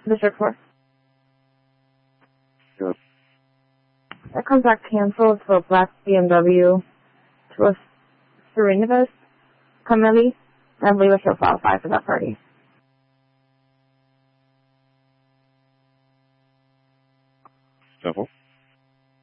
District 4. Yes. That comes back canceled for black BMW to a Serenivus Cameli. I believe I should file 5 for that party. Simple.